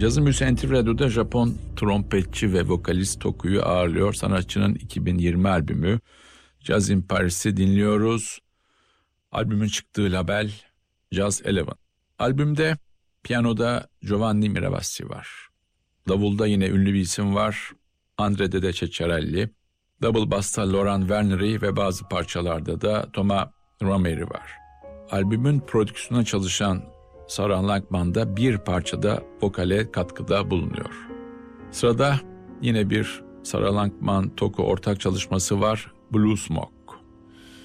Cazın Büyüsü NTV Radyo'da Japon trompetçi ve vokalist Toku'yu ağırlıyor. Sanatçının 2020 albümü Jazz in Paris'i dinliyoruz. Albümün çıktığı label Jazz Eleven. Albümde piyanoda Giovanni Miravasi var. Davulda yine ünlü bir isim var, Andre Dede Ceccarelli. Double bass'ta Laurent Verneri ve bazı parçalarda da Thomas Romeri var. Albümün prodüksiyonuna çalışan Sarah Langman da bir parçada vokale katkıda bulunuyor. Sırada yine bir Sarah Langman Toku ortak çalışması var, Blue Smoke.